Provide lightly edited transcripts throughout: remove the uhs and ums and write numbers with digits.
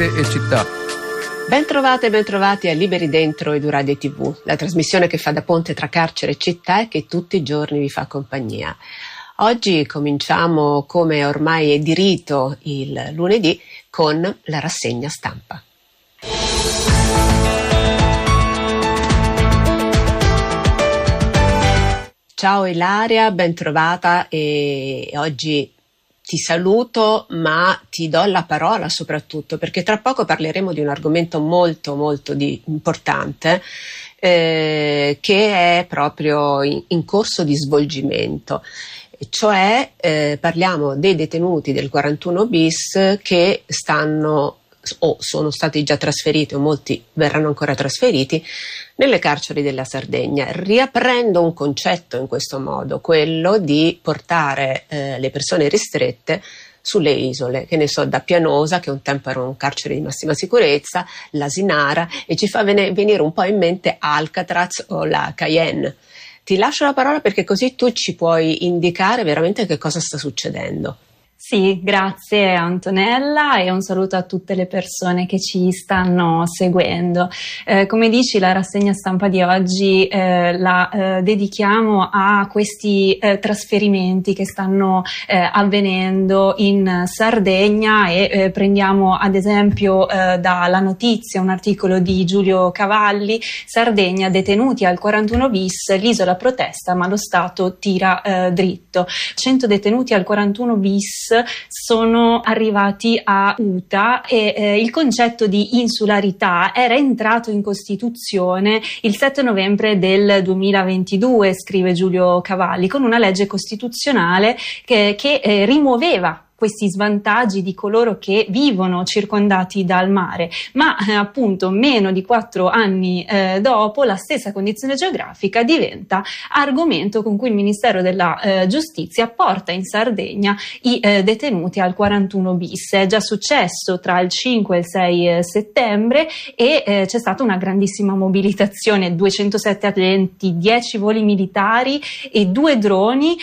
carcere e città. Bentrovate e bentrovati a Liberi Dentro Eduradio TV, la trasmissione che fa da ponte tra carcere e città e che tutti i giorni vi fa compagnia. Oggi cominciamo, come ormai è di rito il lunedì, con la rassegna stampa. Ciao Ilaria, bentrovata e oggi ti saluto, ma ti do la parola soprattutto perché tra poco parleremo di un argomento molto importante che è proprio in corso di svolgimento, cioè parliamo dei detenuti del 41 bis che stanno o sono stati già trasferiti o molti verranno ancora trasferiti nelle carceri della Sardegna, riaprendo un concetto in questo modo, quello di portare le persone ristrette sulle isole, che ne so, da Pianosa, che un tempo era un carcere di massima sicurezza, l'Asinara, e ci fa venire un po' in mente Alcatraz o la Cayenne. Ti lascio la parola perché così tu ci puoi indicare veramente che cosa sta succedendo. Sì, grazie Antonella e un saluto a tutte le persone che ci stanno seguendo. Come dici, la rassegna stampa di oggi la dedichiamo a questi trasferimenti che stanno avvenendo in Sardegna e prendiamo ad esempio dalla notizia un articolo di Giulio Cavalli: Sardegna, detenuti al 41 bis, l'isola protesta ma lo Stato tira dritto. 100 detenuti al 41 bis sono arrivati a Uta e il concetto di insularità era entrato in Costituzione il 7 novembre del 2022, scrive Giulio Cavalli, con una legge costituzionale che rimuoveva questi svantaggi di coloro che vivono circondati dal mare, ma appunto meno di 4 anni dopo la stessa condizione geografica diventa argomento con cui il Ministero della Giustizia porta in Sardegna i detenuti al 41 bis. È già successo tra il 5 e il 6 settembre e c'è stata una grandissima mobilitazione, 207 agenti, 10 voli militari e 2 droni,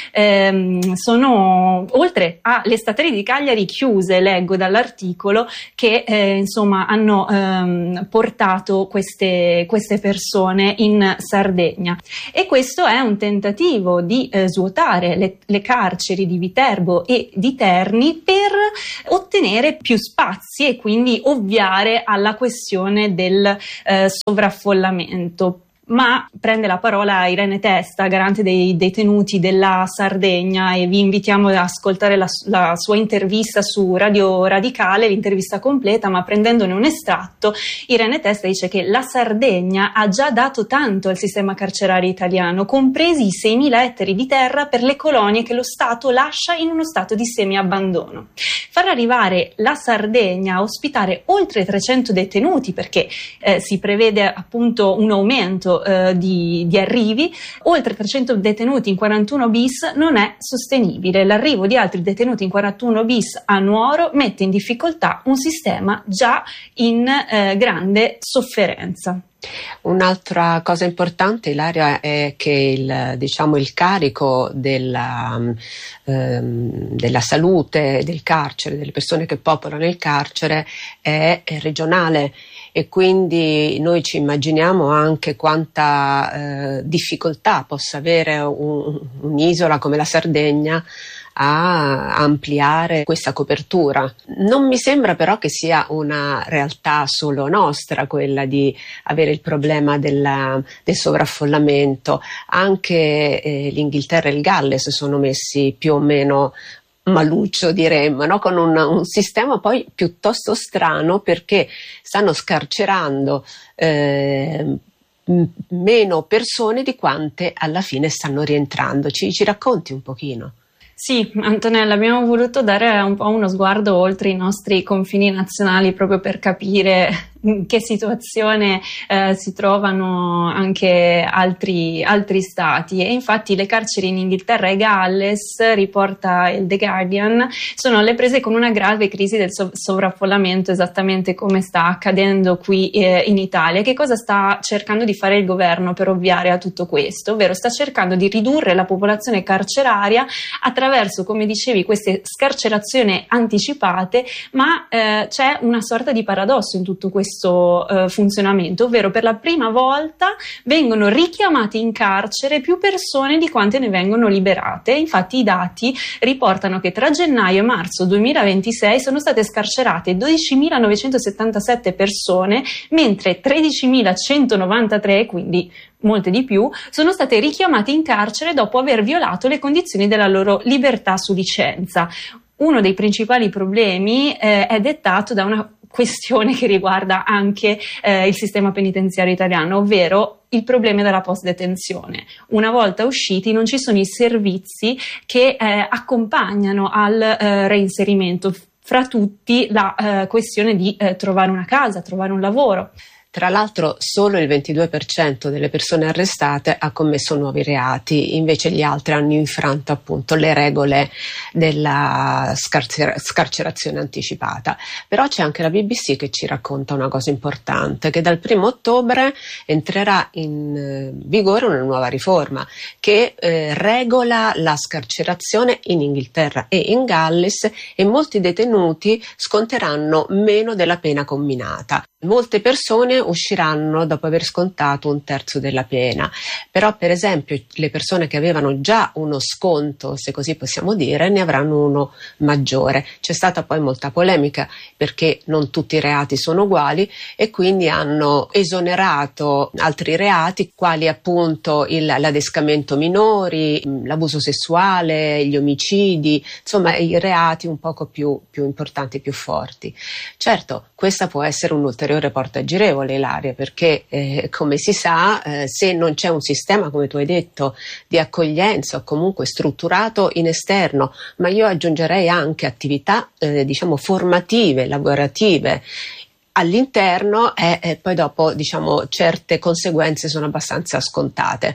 sono oltre alle statali di Cagliari chiuse, leggo dall'articolo, che insomma hanno portato queste persone in Sardegna, e questo è un tentativo di svuotare le carceri di Viterbo e di Terni per ottenere più spazi e quindi ovviare alla questione del sovraffollamento. Ma prende la parola Irene Testa, garante dei detenuti della Sardegna, e vi invitiamo ad ascoltare la sua intervista su Radio Radicale, l'intervista completa, ma prendendone un estratto. Irene Testa dice che la Sardegna ha già dato tanto al sistema carcerario italiano, compresi i 6.000 ettari di terra per le colonie che lo Stato lascia in uno stato di semi-abbandono. Far arrivare la Sardegna a ospitare oltre 300 detenuti, perché si prevede appunto un aumento di arrivi, oltre 300 detenuti in 41 bis non è sostenibile. L'arrivo di altri detenuti in 41 bis a Nuoro mette in difficoltà un sistema già in grande sofferenza. Un'altra cosa importante, Ilaria, è che il carico della salute del carcere, delle persone che popolano il carcere, è regionale. E quindi noi ci immaginiamo anche quanta difficoltà possa avere un'isola come la Sardegna a ampliare questa copertura. Non mi sembra però che sia una realtà solo nostra quella di avere il problema del sovraffollamento. Anche l'Inghilterra e il Galles sono messi più o meno maluccio, diremmo, no? Con un sistema poi piuttosto strano, perché stanno scarcerando meno persone di quante alla fine stanno rientrando. Ci racconti un pochino? Sì, Antonella, abbiamo voluto dare un po' uno sguardo oltre i nostri confini nazionali proprio per capire in che situazione si trovano anche altri stati, e infatti le carceri in Inghilterra e Galles, riporta il The Guardian, sono alle prese con una grave crisi del sovraffollamento, esattamente come sta accadendo qui in Italia. Che cosa sta cercando di fare il governo per ovviare a tutto questo? Ovvero sta cercando di ridurre la popolazione carceraria attraverso, come dicevi, queste scarcerazioni anticipate, ma c'è una sorta di paradosso in tutto questo funzionamento, ovvero per la prima volta vengono richiamate in carcere più persone di quante ne vengono liberate. Infatti i dati riportano che tra gennaio e marzo 2026 sono state scarcerate 12.977 persone, mentre 13.193, quindi molte di più, sono state richiamate in carcere dopo aver violato le condizioni della loro libertà su licenza. Uno dei principali problemi è dettato da una questione che riguarda anche il sistema penitenziario italiano, ovvero il problema della post-detenzione. Una volta usciti non ci sono i servizi che accompagnano al reinserimento, fra tutti la questione di trovare una casa, trovare un lavoro. Tra l'altro solo il 22% delle persone arrestate ha commesso nuovi reati, invece gli altri hanno infranto appunto le regole della scarcerazione anticipata. Però c'è anche la BBC che ci racconta una cosa importante, che dal 1° ottobre entrerà in vigore una nuova riforma che regola la scarcerazione in Inghilterra e in Galles, e molti detenuti sconteranno meno della pena comminata. Molte persone usciranno dopo aver scontato 1/3 della pena, però per esempio le persone che avevano già uno sconto, se così possiamo dire, ne avranno uno maggiore. C'è stata poi molta polemica perché non tutti i reati sono uguali, e quindi hanno esonerato altri reati quali appunto l'adescamento minori, l'abuso sessuale, gli omicidi, insomma i reati un poco più importanti, più forti. Certo, questa può essere un'ulteriore porta girevole, Ilaria, perché come si sa, se non c'è un sistema, come tu hai detto, di accoglienza o comunque strutturato in esterno, ma io aggiungerei anche attività diciamo formative, lavorative all'interno, poi dopo diciamo certe conseguenze sono abbastanza scontate.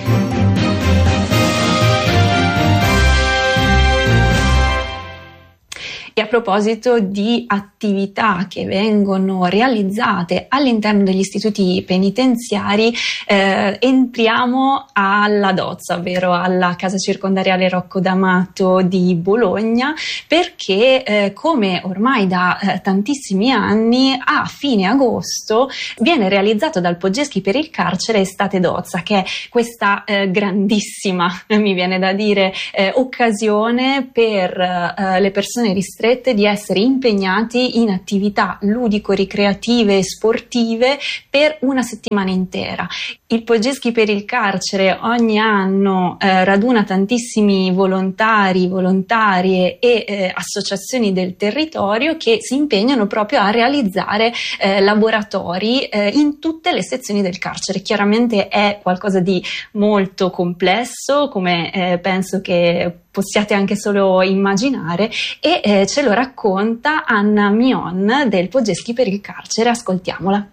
E a proposito di attività che vengono realizzate all'interno degli istituti penitenziari, entriamo alla Dozza, ovvero alla casa circondariale Rocco D'Amato di Bologna, perché come ormai da tantissimi anni, a fine agosto viene realizzato dal Poggeschi per il carcere Estate Dozza, che è questa grandissima, mi viene da dire, occasione per le persone ristrette di essere impegnati in attività ludico-ricreative e sportive per una settimana intera. Il Poggeschi per il carcere ogni anno raduna tantissimi volontari, volontarie e associazioni del territorio che si impegnano proprio a realizzare laboratori in tutte le sezioni del carcere. Chiaramente è qualcosa di molto complesso, come penso che possiate anche solo immaginare, e ce lo racconta Anna Mion del Poggeschi per il carcere. Ascoltiamola.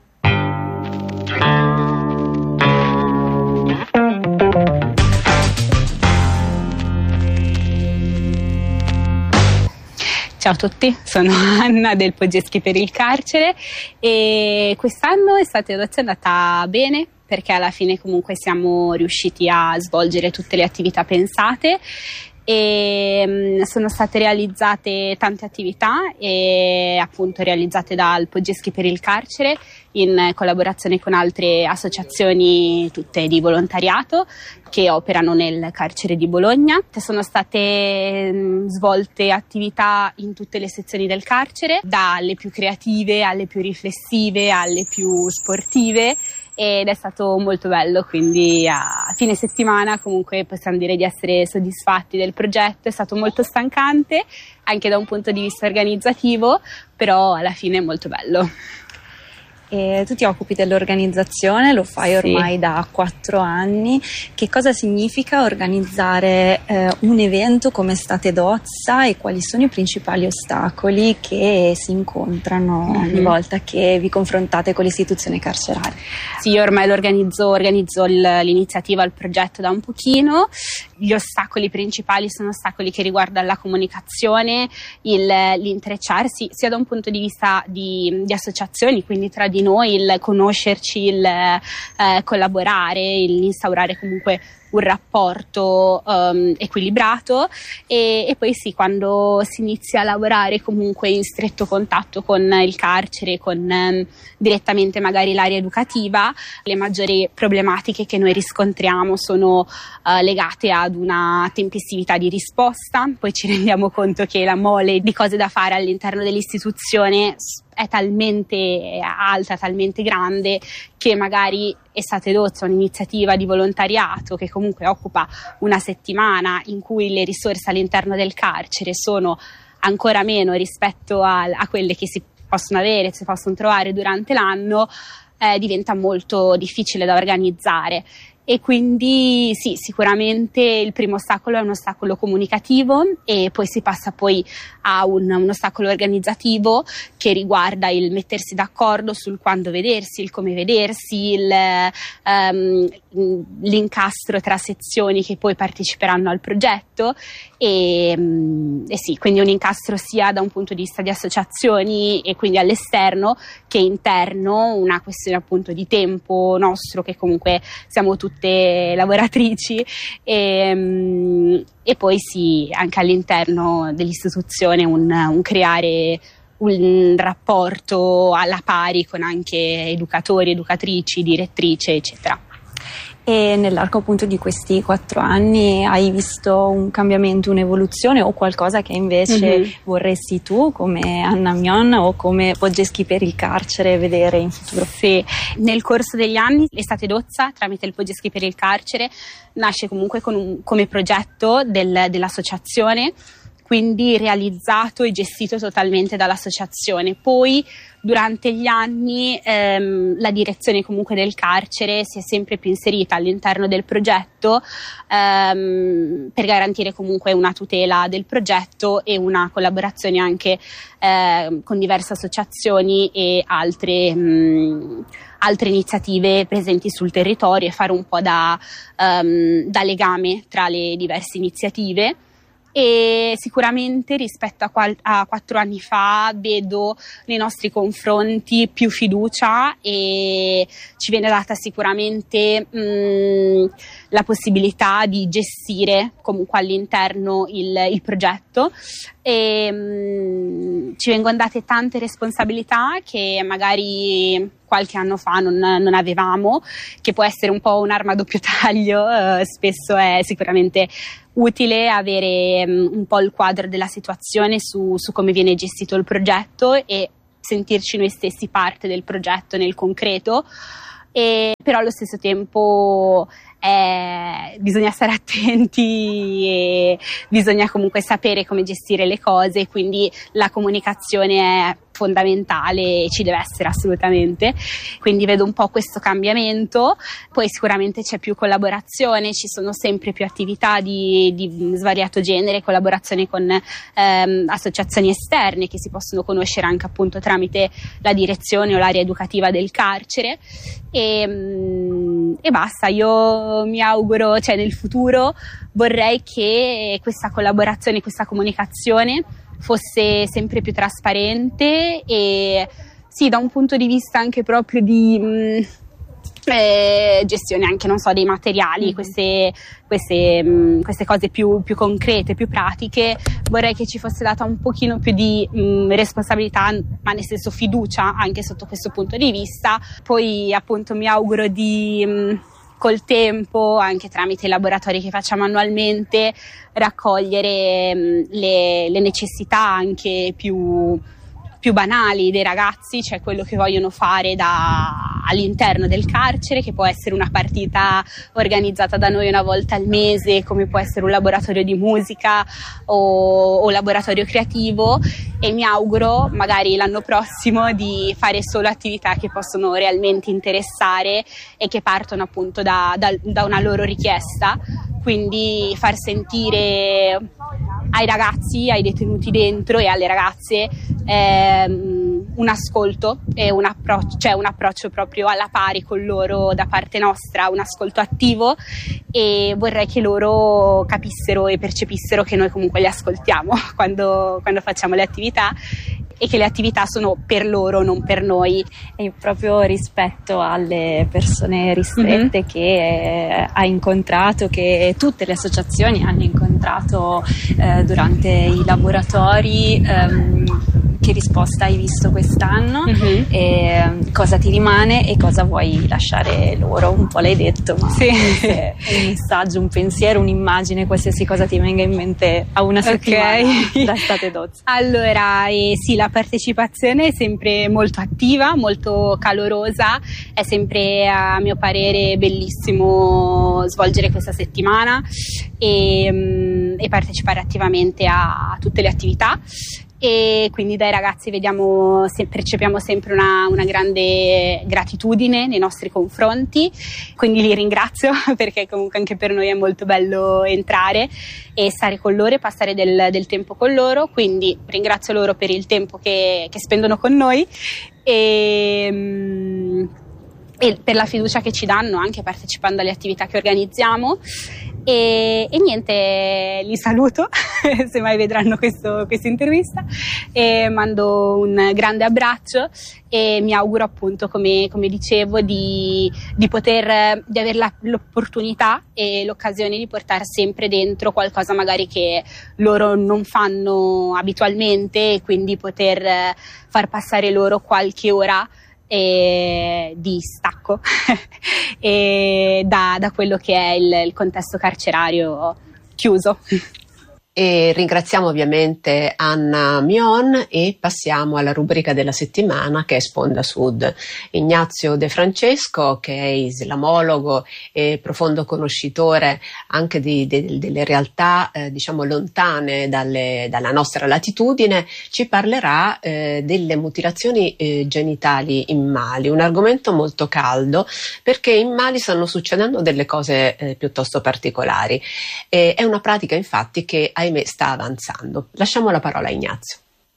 Ciao a tutti, sono Anna del Poggeschi per il carcere, e quest'anno Estate Dozza è andata bene perché alla fine comunque siamo riusciti a svolgere tutte le attività pensate, e sono state realizzate tante attività, e appunto realizzate dal Poggeschi per il carcere in collaborazione con altre associazioni, tutte di volontariato, che operano nel carcere di Bologna. Sono state svolte attività in tutte le sezioni del carcere, dalle più creative alle più riflessive alle più sportive, ed è stato molto bello. Quindi a fine settimana comunque possiamo dire di essere soddisfatti del progetto. È stato molto stancante anche da un punto di vista organizzativo, però alla fine è molto bello. E tu ti occupi dell'organizzazione, lo fai ormai da 4 anni. Che cosa significa organizzare un evento come Estate Dozza e quali sono i principali ostacoli che si incontrano ogni volta che vi confrontate con l'istituzione carceraria? Sì, io ormai organizzo l'iniziativa, il progetto da un pochino. Gli ostacoli principali sono ostacoli che riguardano la comunicazione, l'intrecciarsi sia da un punto di vista di associazioni, quindi tra di noi, il conoscerci, il collaborare, l'instaurare comunque un rapporto equilibrato e poi sì, quando si inizia a lavorare comunque in stretto contatto con il carcere, con direttamente magari l'area educativa, le maggiori problematiche che noi riscontriamo sono legate ad una tempestività di risposta. Poi ci rendiamo conto che la mole di cose da fare all'interno dell'istituzione è talmente alta, talmente grande, che magari Estate Dozza, un'iniziativa di volontariato che comunque occupa una settimana, in cui le risorse all'interno del carcere sono ancora meno rispetto a quelle che si possono avere, si possono trovare durante l'anno, diventa molto difficile da organizzare. E quindi sì, sicuramente il primo ostacolo è un ostacolo comunicativo e poi si passa poi a un ostacolo organizzativo che riguarda il mettersi d'accordo sul quando vedersi, il come vedersi, l'incastro tra sezioni che poi parteciperanno al progetto e sì, quindi un incastro sia da un punto di vista di associazioni e quindi all'esterno che interno, una questione appunto di tempo nostro, che comunque siamo tutte lavoratrici e poi sì, anche all'interno dell'istituzione un creare un rapporto alla pari con anche educatori, educatrici, direttrice, eccetera. E nell'arco appunto di questi 4 anni hai visto un cambiamento, un'evoluzione o qualcosa che invece vorresti tu come Anna Mion o come Poggeschi per il carcere vedere in futuro? Sì, nel corso degli anni l'Estate Dozza tramite il Poggeschi per il carcere nasce comunque come progetto dell'associazione, quindi realizzato e gestito totalmente dall'associazione. Poi durante gli anni la direzione comunque del carcere si è sempre più inserita all'interno del progetto per garantire comunque una tutela del progetto e una collaborazione anche con diverse associazioni e altre iniziative presenti sul territorio e fare un po' da legame tra le diverse iniziative. E sicuramente rispetto a 4 anni fa vedo nei nostri confronti più fiducia e ci viene data sicuramente la possibilità di gestire comunque all'interno il progetto e ci vengono date tante responsabilità che magari qualche anno fa non avevamo, che può essere un po' un'arma a doppio taglio. Spesso è sicuramente utile avere un po' il quadro della situazione su come viene gestito il progetto e sentirci noi stessi parte del progetto nel concreto, però allo stesso tempo bisogna stare attenti e bisogna comunque sapere come gestire le cose, quindi la comunicazione è fondamentale e ci deve essere assolutamente, quindi vedo un po' questo cambiamento. Poi sicuramente c'è più collaborazione, ci sono sempre più attività di svariato genere, collaborazione con associazioni esterne che si possono conoscere anche appunto tramite la direzione o l'area educativa del carcere e basta. Io mi auguro, cioè nel futuro vorrei che questa collaborazione, questa comunicazione fosse sempre più trasparente e sì, da un punto di vista anche proprio di gestione anche, non so, dei materiali, queste cose più concrete, più pratiche. Vorrei che ci fosse data un pochino più di responsabilità, ma nel senso fiducia anche sotto questo punto di vista. Poi appunto mi auguro di col tempo, anche tramite i laboratori che facciamo annualmente, raccogliere le necessità anche più più banali dei ragazzi, cioè quello che vogliono fare all'interno del carcere, che può essere una partita organizzata da noi una volta al mese, come può essere un laboratorio di musica o laboratorio creativo, e mi auguro magari l'anno prossimo di fare solo attività che possono realmente interessare e che partono appunto da una loro richiesta, quindi far sentire ai ragazzi, ai detenuti dentro e alle ragazze un ascolto e un approccio proprio alla pari con loro da parte nostra, un ascolto attivo, e vorrei che loro capissero e percepissero che noi comunque li ascoltiamo quando facciamo le attività, e che le attività sono per loro, non per noi. E proprio rispetto alle persone ristrette che ha incontrato, che tutte le associazioni hanno incontrato durante i laboratori, che risposta hai visto quest'anno? E cosa ti rimane e cosa vuoi lasciare loro? Un po' l'hai detto, ma sì. Un messaggio, un pensiero, un'immagine, qualsiasi cosa ti venga in mente a una settimana da Estate d'Oz. Allora, sì, la partecipazione è sempre molto attiva, molto calorosa, è sempre a mio parere bellissimo svolgere questa settimana e partecipare attivamente a tutte le attività. E quindi dai ragazzi percepiamo sempre una grande gratitudine nei nostri confronti, quindi li ringrazio perché comunque anche per noi è molto bello entrare e stare con loro e passare del tempo con loro, quindi ringrazio loro per il tempo che spendono con noi e per la fiducia che ci danno anche partecipando alle attività che organizziamo. E niente, li saluto se mai vedranno questa intervista, e mando un grande abbraccio e mi auguro appunto, come dicevo, di avere l'opportunità e l'occasione di portare sempre dentro qualcosa magari che loro non fanno abitualmente, e quindi poter far passare loro qualche ora di stacco da quello che è il contesto carcerario chiuso. E ringraziamo ovviamente Anna Mion e passiamo alla rubrica della settimana, che è Sponda Sud. Ignazio De Francesco, che è islamologo e profondo conoscitore anche delle realtà diciamo lontane dalla nostra latitudine, ci parlerà delle mutilazioni genitali in Mali, un argomento molto caldo perché in Mali stanno succedendo delle cose piuttosto particolari. È una pratica infatti che ahimè sta avanzando. Lasciamo la parola a Ignazio.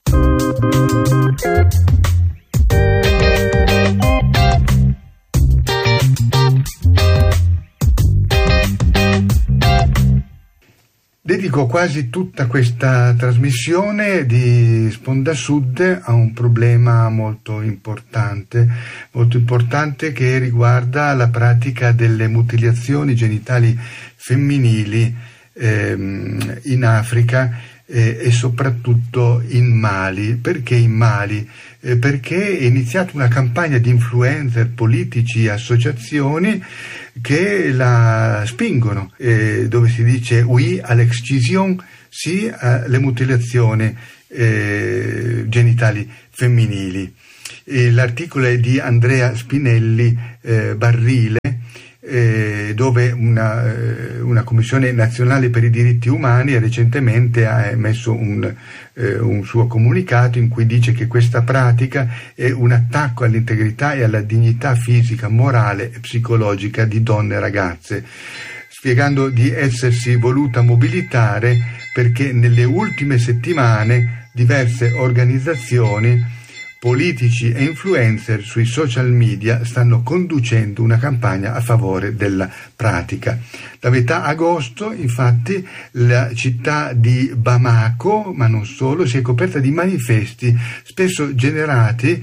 Dedico quasi tutta questa trasmissione di Sponda Sud a un problema molto importante che riguarda la pratica delle mutilazioni genitali femminili in Africa e soprattutto in Mali. Perché in Mali? Perché è iniziata una campagna di influencer, politici, associazioni che la spingono, dove si dice oui à l'excision, sì alle mutilazioni genitali femminili. L'articolo è di Andrea Spinelli Barrile, dove una commissione nazionale per i diritti umani recentemente ha emesso un suo comunicato in cui dice che questa pratica è un attacco all'integrità e alla dignità fisica, morale e psicologica di donne e ragazze, spiegando di essersi voluta mobilitare perché nelle ultime settimane diverse organizzazioni, politici e influencer sui social media stanno conducendo una campagna a favore della pratica. Da metà agosto, infatti, la città di Bamako, ma non solo, si è coperta di manifesti, spesso generati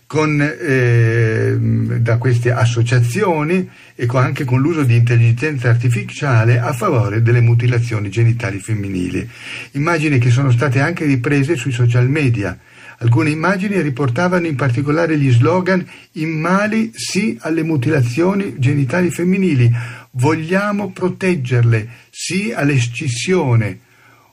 da queste associazioni e anche con l'uso di intelligenza artificiale a favore delle mutilazioni genitali femminili. Immagini che sono state anche riprese sui social media. Alcune immagini riportavano in particolare gli slogan «In Mali sì alle mutilazioni genitali femminili», «Vogliamo proteggerle», «Sì all'escissione»,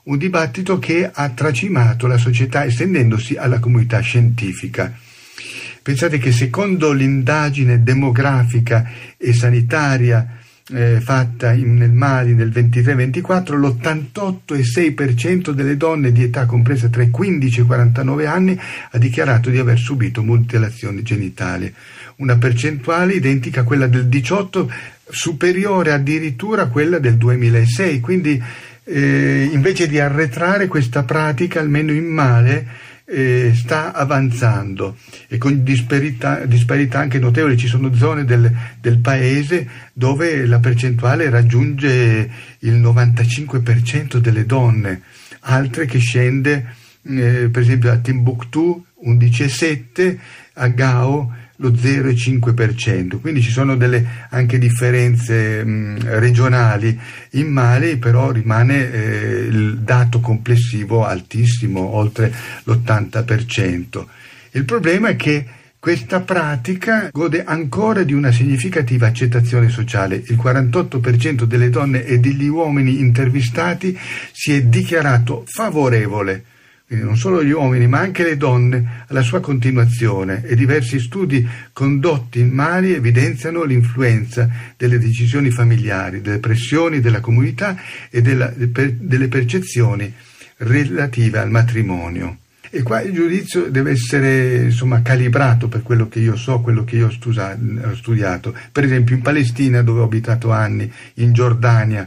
un dibattito che ha tracimato la società estendendosi alla comunità scientifica. Pensate che secondo l'indagine demografica e sanitaria fatta nel Mali nel 23-24, l'88,6% delle donne di età compresa tra i 15 e i 49 anni ha dichiarato di aver subito mutilazione genitale, una percentuale identica a quella del 18, superiore addirittura a quella del 2006. Quindi invece di arretrare, questa pratica, almeno in Mali, sta avanzando, e con disparità anche notevoli. Ci sono zone del paese dove la percentuale raggiunge il 95% delle donne, altre che scende, per esempio a Timbuktu 11,7%, a Gao lo 0,5%. Quindi ci sono anche differenze regionali. In Mali però rimane il dato complessivo altissimo, oltre l'80%. Il problema è che questa pratica gode ancora di una significativa accettazione sociale. Il 48% delle donne e degli uomini intervistati si è dichiarato favorevole, quindi non solo gli uomini ma anche le donne, alla sua continuazione, e diversi studi condotti in Mali evidenziano l'influenza delle decisioni familiari, delle pressioni della comunità e delle percezioni relative al matrimonio. E qua il giudizio deve essere calibrato per quello che io so, quello che io ho studiato. Per esempio in Palestina, dove ho abitato anni, in Giordania,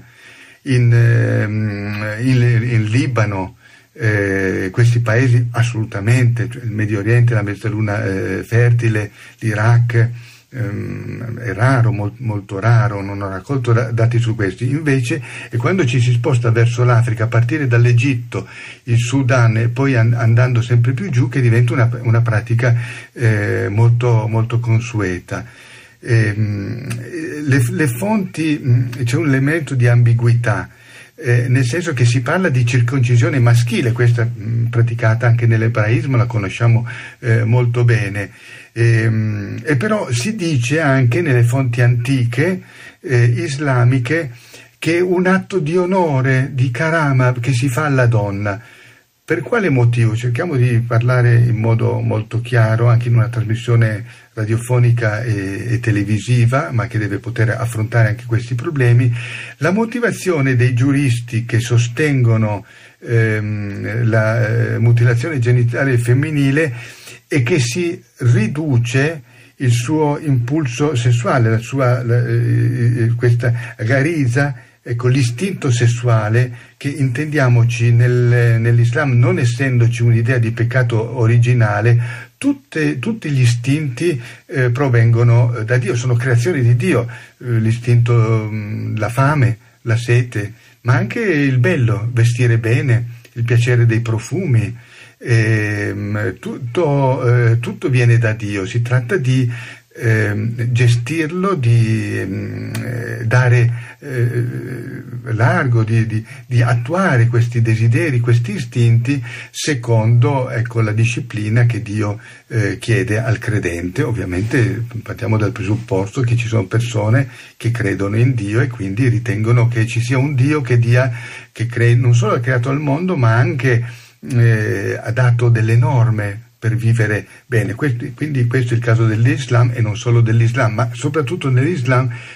in Libano, questi paesi assolutamente, il Medio Oriente, la Mezzaluna fertile, l'Iraq, è raro, molto raro, non ho raccolto dati su questi. Invece è quando ci si sposta verso l'Africa, a partire dall'Egitto, il Sudan e poi andando sempre più giù, che diventa una pratica molto, molto consueta. Le fonti, c'è un elemento di ambiguità, nel senso che si parla di circoncisione maschile, questa praticata anche nell'ebraismo, la conosciamo molto bene, e però si dice anche nelle fonti antiche islamiche che è un atto di onore, di karama, che si fa alla donna. Per quale motivo? Cerchiamo di parlare in modo molto chiaro anche in una trasmissione radiofonica e televisiva, ma che deve poter affrontare anche questi problemi. La motivazione dei giuristi che sostengono la mutilazione genitale femminile è che si riduce il suo impulso sessuale, questa gariza, ecco, l'istinto sessuale, che intendiamoci nell'Islam, non essendoci un'idea di peccato originale, tutti gli istinti provengono da Dio, sono creazioni di Dio, l'istinto, la fame, la sete, ma anche il bello, vestire bene, il piacere dei profumi, tutto viene da Dio. Si tratta di gestirlo, di dare largo, di attuare questi desideri, questi istinti secondo, ecco, la disciplina che Dio chiede al credente. Ovviamente partiamo dal presupposto che ci sono persone che credono in Dio e quindi ritengono che ci sia un Dio che non solo ha creato il mondo, ma anche ha dato delle norme per vivere bene. Quindi questo è il caso dell'Islam, e non solo dell'Islam, ma soprattutto nell'Islam